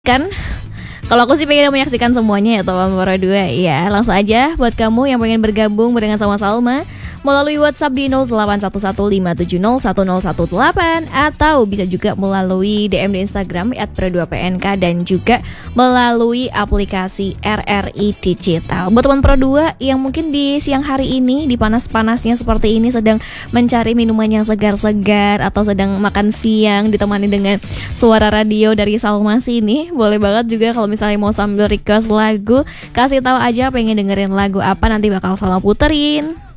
Kan kalau aku sih pengen menyaksikan semuanya ya teman Para 2. Ya langsung aja buat kamu yang pengen bergabung barengan sama Salma melalui WhatsApp di 081157011018 atau bisa juga melalui DM di Instagram @pro2pnk dan juga melalui aplikasi RRI Digital. Buat teman Pro 2 yang mungkin di siang hari ini di panas-panasnya seperti ini sedang mencari minuman yang segar-segar atau sedang makan siang ditemani dengan suara radio dari Salma sini, boleh banget juga kalau misalnya mau sambil request lagu, kasih tahu aja pengen dengerin lagu apa, nanti bakal Salma puterin.